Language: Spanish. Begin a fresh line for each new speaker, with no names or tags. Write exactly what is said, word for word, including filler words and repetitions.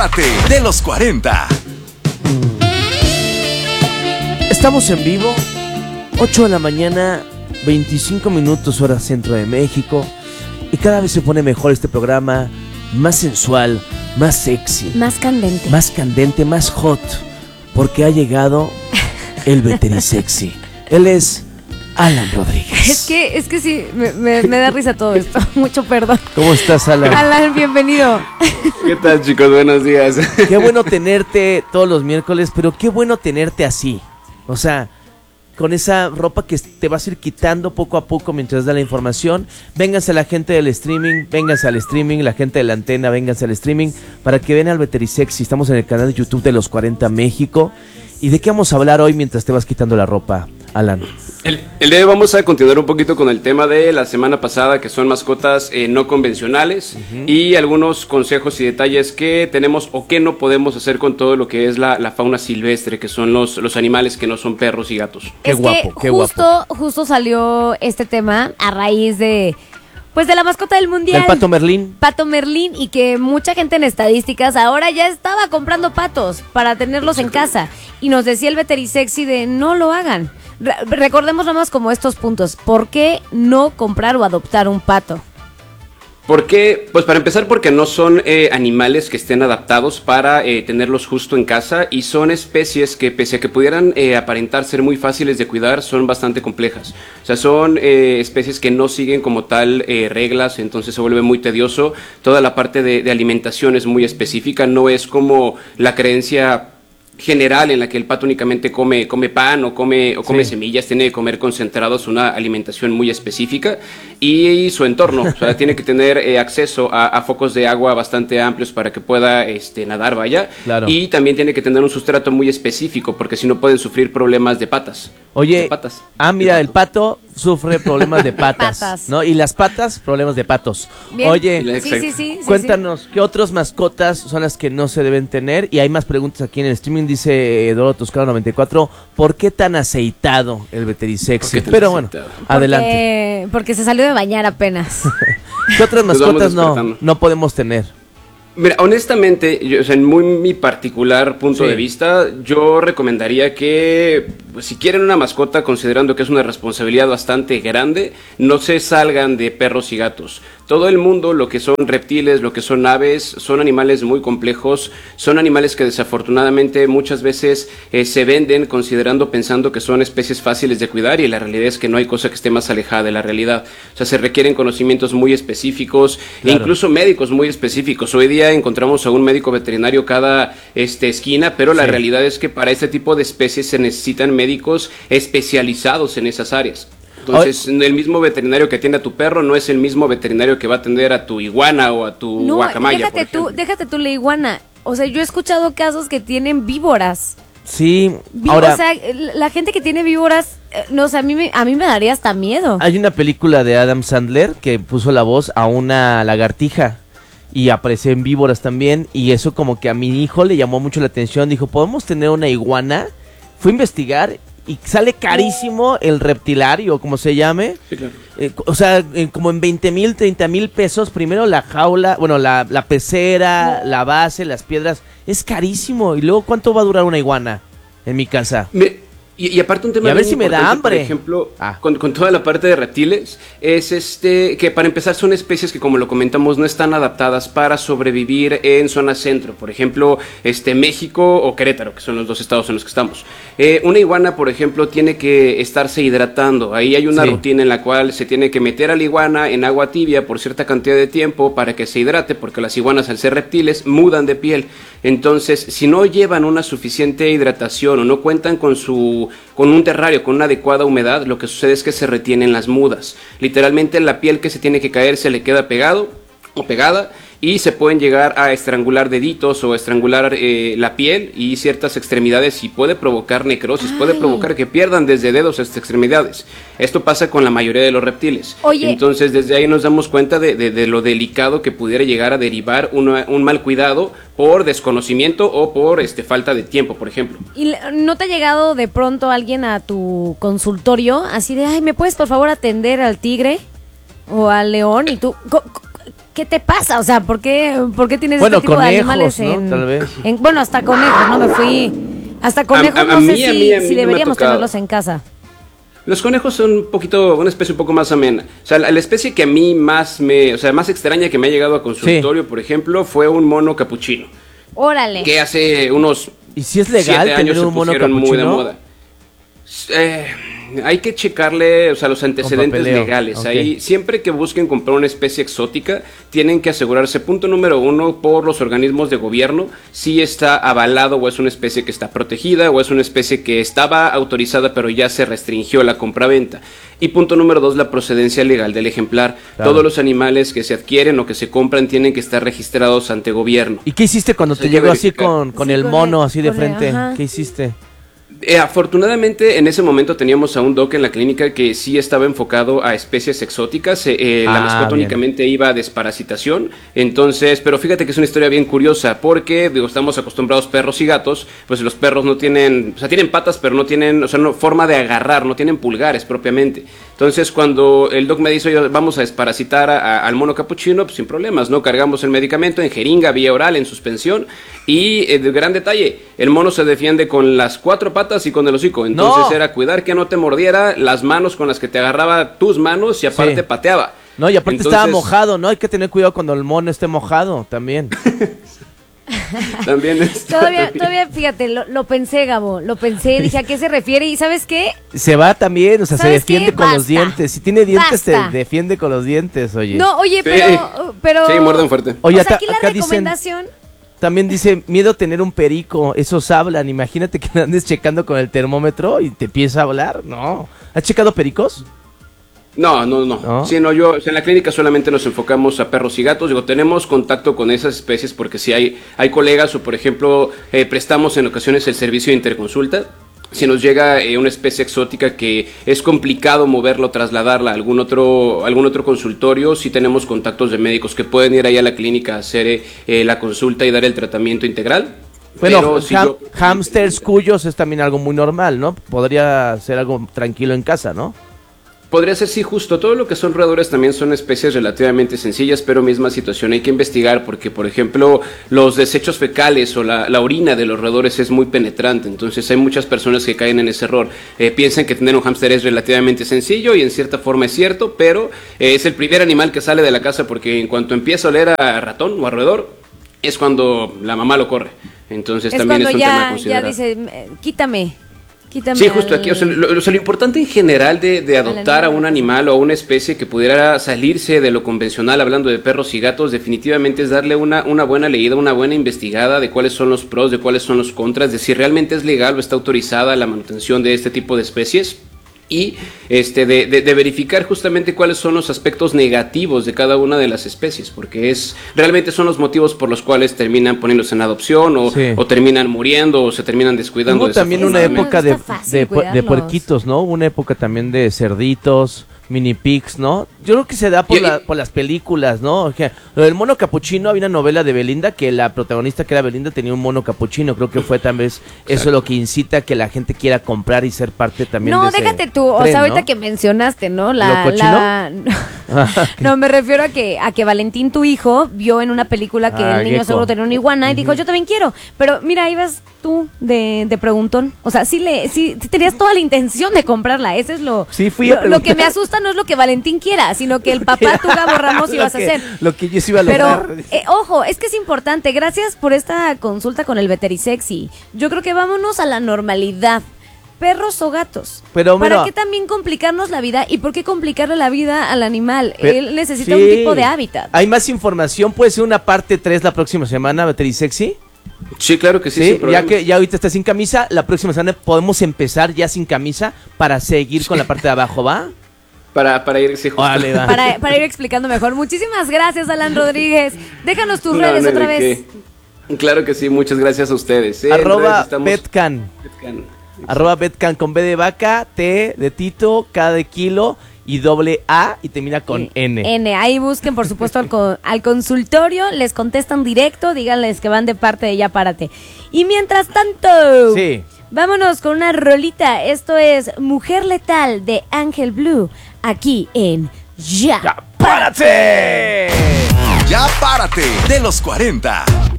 De los cuarenta.
Estamos en vivo, ocho de la mañana, veinticinco minutos hora centro de México. Y cada vez se pone mejor este programa, más sensual, más sexy,
más candente,
más candente, más hot, porque ha llegado el Veterisexy. Él es Alan Rodríguez.
Es que, es que sí, me, me, me da risa todo esto. Mucho perdón.
¿Cómo estás, Alan?
Alan, bienvenido.
¿Qué tal, chicos? Buenos días.
Qué bueno tenerte todos los miércoles, pero qué bueno tenerte así. O sea, con esa ropa que te vas a ir quitando poco a poco mientras da la información. Vénganse la gente del streaming, vénganse al streaming, la gente de la antena, vénganse al streaming para que vean al Veterisexy. Estamos en el canal de YouTube de los cuarenta México. ¿Y de qué vamos a hablar hoy mientras te vas quitando la ropa, Alan?
El, el día de hoy vamos a continuar un poquito con el tema de la semana pasada, que son mascotas eh, no convencionales, uh-huh. y algunos consejos y detalles que tenemos o que no podemos hacer con todo lo que es la, la fauna silvestre, que son los, los animales que no son perros y gatos.
Qué
es
guapo,
que
qué
justo,
guapo.
Justo salió este tema a raíz de... Pues de la mascota del mundial.
El pato Merlín.
Pato Merlín, y que mucha gente en estadísticas ahora ya estaba comprando patos para tenerlos en casa. Y nos decía el Veterisexy de no lo hagan. Re- recordemos nomás como estos puntos. ¿Por qué no comprar o adoptar un pato?
¿Por qué? Pues para empezar porque no son eh, animales que estén adaptados para eh, tenerlos justo en casa, y son especies que pese a que pudieran eh, aparentar ser muy fáciles de cuidar, son bastante complejas. O sea, son eh, especies que no siguen como tal eh, reglas, entonces se vuelve muy tedioso. Toda la parte de, de alimentación es muy específica, no es como la creencia general en la que el pato únicamente come, come pan o come, o come sí. semillas. Tiene que comer concentrados, una alimentación muy específica, y, y su entorno, o sea, tiene que tener eh, acceso a, a focos de agua bastante amplios para que pueda este, nadar, vaya,
claro.
Y también tiene que tener un sustrato muy específico, porque si no pueden sufrir problemas de patas.
Oye,
de patas,
ah, mira, el pato sufre problemas de patas,
patas.
¿no? Y las patas, problemas de patos.
Bien.
Oye,
sí, sí, sí,
cuéntanos,
sí, sí.
¿qué otras mascotas son las que no se deben tener? Y hay más preguntas aquí en el streaming, dice Eduardo Toscano noventa y cuatro, ¿por qué tan aceitado el Veterisexy? Pero bueno,
aceitado?
adelante.
Porque, porque se salió de bañar apenas.
¿Qué otras mascotas no, no podemos tener?
Mira, honestamente, yo, o sea, en muy mi particular punto
sí.
de vista, yo recomendaría que, pues, si quieren una mascota, considerando que es una responsabilidad bastante grande, no se salgan de perros y gatos. Todo el mundo, lo que son reptiles, lo que son aves, son animales muy complejos, son animales que desafortunadamente muchas veces eh, se venden considerando, pensando que son especies fáciles de cuidar, y la realidad es que no hay cosa que esté más alejada de la realidad. O sea, se requieren conocimientos muy específicos, claro. E incluso médicos muy específicos. Hoy día encontramos a un médico veterinario cada este, esquina, pero la sí. realidad es que para este tipo de especies se necesitan médicos especializados en esas áreas. Entonces, Oye. el mismo veterinario que atiende a tu perro no es el mismo veterinario que va a atender a tu iguana o a tu
no,
guacamaya,
déjate
por
tú, déjate tú la iguana. O sea, yo he escuchado casos que tienen víboras.
Sí,
Vi-
ahora...
O sea, la gente que tiene víboras, eh, no, o sea, a mí, me, a mí me daría hasta miedo.
Hay una película de Adam Sandler que puso la voz a una lagartija y apareció en víboras también, y eso como que a mi hijo le llamó mucho la atención. Dijo, ¿podemos tener una iguana? Fue a investigar y sale carísimo el reptilario, como se llame.
Sí, claro.
Eh, o sea, eh, como en veinte mil, treinta mil pesos. Primero la jaula, bueno, la, la pecera, la base, las piedras. Es carísimo. Y luego, ¿cuánto va a durar una iguana en mi casa?
Me... Y, y aparte un tema
y a ver si me da hambre.
Por ejemplo,
ah.
con, con toda la parte de reptiles, es este que para empezar son especies que, como lo comentamos, no están adaptadas para sobrevivir en zona centro. Por ejemplo, este México o Querétaro, que son los dos estados en los que estamos. Eh, una iguana, por ejemplo, tiene que estarse hidratando. Ahí hay una sí. rutina en la cual se tiene que meter a la iguana en agua tibia por cierta cantidad de tiempo para que se hidrate, porque las iguanas, al ser reptiles, mudan de piel. Entonces, si no llevan una suficiente hidratación o no cuentan con su con un terrario, con una adecuada humedad, lo que sucede es que se retienen las mudas. Literalmente la piel que se tiene que caer se le queda pegado o pegada, y se pueden llegar a estrangular deditos o estrangular eh, la piel y ciertas extremidades, y puede provocar necrosis. Ay. Puede provocar que pierdan desde dedos hasta extremidades. Esto pasa con la mayoría de los reptiles.
Oye.
Entonces desde ahí nos damos cuenta de, de, de lo delicado que pudiera llegar a derivar una, un mal cuidado por desconocimiento o por este, falta de tiempo, por ejemplo.
¿Y no te ha llegado de pronto alguien a tu consultorio así de, ay, ¿me puedes por favor atender al tigre o al león? Y tú... ¿Qué ¿qué te pasa? O sea, ¿por qué, por qué tienes
Bueno,
este tipo
conejos,
de animales
¿no?
en,
Tal vez.
en- bueno, hasta conejos, no me fui. Hasta conejos
A- a- a
no sé
mí, a
si,
mí, a mí
si
no me ha
deberíamos
tocado.
tenerlos en casa.
Los conejos son un poquito, una especie un poco más amena. O sea, la, la especie que a mí más me, o sea, más extraña que me ha llegado a consultorio, por ejemplo, fue un mono capuchino.
Órale.
Que hace unos
¿Y si es legal
siete años
tener
se
un mono
pusieron muy de
capuchino?
moda. Eh, hay que checarle, o sea, los antecedentes
papeleo,
legales.
ok.
Ahí, siempre que busquen comprar una especie exótica, tienen que asegurarse, punto número uno, por los organismos de gobierno, si está avalado o es una especie que está protegida o es una especie que estaba autorizada pero ya se restringió la compraventa. Y punto número dos, la procedencia legal del ejemplar.
Claro.
Todos los animales que se adquieren o que se compran tienen que estar registrados ante gobierno.
¿Y qué hiciste cuando
Pues hay
te
que
llegó así
verificar.
con, con
Sí,
el
con
mono
el-
así de
con el-
frente?
ajá.
¿Qué hiciste?
Eh, afortunadamente en ese momento teníamos a un doc en la clínica que sí estaba enfocado a especies exóticas. Eh, eh,
Ah,
la mascota
bien.
únicamente iba a desparasitación. Entonces, pero fíjate que es una historia bien curiosa porque digo, estamos acostumbrados perros y gatos, pues los perros no tienen, o sea, tienen patas pero no tienen, o sea, no, forma de agarrar, no tienen pulgares propiamente. Entonces, cuando el doc me dice, oye, vamos a desparasitar a- a- al mono capuchino, pues sin problemas, ¿no? Cargamos el medicamento en jeringa, vía oral, en suspensión. Y, eh, de gran detalle, el mono se defiende con las cuatro patas y con el hocico. Entonces,
¡No!
era cuidar que no te mordiera, las manos con las que te agarraba tus manos y aparte
Sí.
pateaba.
No, y aparte
Entonces,
estaba mojado, ¿no? Hay que tener cuidado cuando el mono esté mojado también.
También está-
Todavía, todavía, fíjate, lo, lo pensé, Gabo, lo pensé, dije, ¿a qué se refiere? ¿Y sabes qué?
Se va también, o sea, se
¿Sabes
defiende
qué?
con los
Basta.
dientes. Si tiene dientes,
Basta.
te defiende con los dientes, oye.
No, oye,
Sí.
pero... pero
Sí, muerden fuerte.
Oye,
o sea,
acá-
aquí la
acá dicen-
recomendación...
También dice, miedo tener un perico, esos hablan. Imagínate que andes checando con el termómetro y te empieza a hablar. No. ¿Has checado pericos?
No, no, no.
¿No?
Sí, no, yo, o sea, en la clínica solamente nos enfocamos a perros y gatos. Digo, tenemos contacto con esas especies porque si hay, hay colegas o, por ejemplo, eh, prestamos en ocasiones el servicio de interconsulta. Si nos llega eh, una especie exótica que es complicado moverla o trasladarla a algún otro, algún otro consultorio, sí tenemos contactos de médicos que pueden ir ahí a la clínica a hacer eh, eh, la consulta y dar el tratamiento integral.
Bueno,
Pero si
ham-
yo-
hamsters, cuyos es también algo muy normal, ¿no? Podría ser algo tranquilo en casa, ¿no?
Podría ser, sí, justo. Todo lo que son roedores también son especies relativamente sencillas, pero misma situación. Hay que investigar porque, por ejemplo, los desechos fecales o la, la orina de los roedores es muy penetrante. Entonces hay muchas personas que caen en ese error. Eh, piensan que tener un hámster es relativamente sencillo y en cierta forma es cierto, pero eh, es el primer animal que sale de la casa porque en cuanto empieza a oler a ratón o a roedor, es cuando la mamá lo corre. Entonces
Es
también
cuando
es un tema a
ya, ya
considerar.
dice, eh, quítame, quítame.
Sí, justo
al-
aquí, o sea, lo, o sea, lo importante en general de, de adoptar a un animal o a una especie que pudiera salirse de lo convencional, hablando de perros y gatos, definitivamente es darle una, una buena leída, una buena investigada de cuáles son los pros, de cuáles son los contras, de si realmente es legal o está autorizada la manutención de este tipo de especies. Y este de, de, de verificar justamente cuáles son los aspectos negativos de cada una de las especies, porque es realmente son los motivos por los cuales terminan poniéndose en adopción o,
Sí.
o terminan muriendo o se terminan descuidando.
Hubo también una
desafortunadamente.
época de,
No está fácil
de, pu- de
cuidarlos.
puerquitos, ¿no? Una época también de cerditos, mini pigs, ¿no? Yo creo que se da por,
Y-
la- por las películas, ¿no? O sea, lo del mono capuchino, había una novela de Belinda que la protagonista que era Belinda tenía un mono capuchino. Creo que fue tal vez eso lo que incita a que la gente quiera comprar y ser parte también de
No,
ese
déjate tú, o
tren,
sea, ahorita
¿no?
que mencionaste, ¿no? La,
¿Lo cochino?
la- no, me refiero a que a que Valentín, tu hijo, vio en una película que
Ah,
el niño
gecko.
seguro tenía una iguana y dijo, yo también quiero. Pero mira, ahí vas tú de, de preguntón. O sea, sí le, sí, sí tenías toda la intención de comprarla. Ese es lo,
Sí, fui a
lo, lo que
preguntar.
me asusta no es lo que Valentín quiera, sino que el papá, tú, Gabo Ramos,
Lo
ibas a
que-
hacer.
Lo que yo sí iba a
Pero,
lograr.
eh, ojo, es que es importante. Gracias por esta consulta con el Veterisexy. Yo creo que vámonos a la normalidad. Perros o gatos.
Pero,
¿Para
mira-
qué también complicarnos la vida? ¿Y por qué complicarle la vida al animal?
Pe-
Él necesita
sí.
un tipo de hábitat.
Hay más información, puede ser una parte tres la próxima semana, Veterisexy.
Sí, claro que sí,
Sí,
sin
ya
problema.
que ya ahorita está sin camisa, la próxima semana podemos empezar ya sin camisa para seguir con la parte de abajo, ¿va?
Para, para ir, sí, justo.
Órale, va.
Para, para ir explicando mejor. Muchísimas gracias, Alan Rodríguez. Déjanos tus
No,
redes
no hay
otra
de
vez.
qué. Claro que sí, muchas gracias a ustedes. Eh, en redes
Arroba
estamos-
Betcan.
Betcan.
Arroba Betcan con B de vaca, T de Tito, K de kilo y doble A y termina con N.
N. Ahí busquen, por supuesto, al, co- al consultorio. Les contestan directo. Díganles que van de parte de Ya Párate. Y mientras tanto,
Sí.
vámonos con una rolita. Esto es Mujer Letal de Ángel Blue. Aquí en Ya.
¡Ya, párate!
Ya párate de los cuarenta.